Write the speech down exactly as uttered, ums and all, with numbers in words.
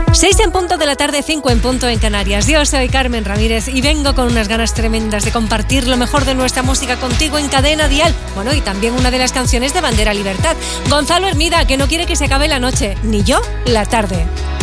seis en punto de la tarde, cinco en punto en Canarias. Yo soy Carmen Ramírez y vengo con unas ganas tremendas de compartir lo mejor de nuestra música contigo en Cadena Dial. Bueno, y también una de las canciones de Bandera Libertad. Gonzalo Hermida, que no quiere que se acabe la noche, ni yo la tarde.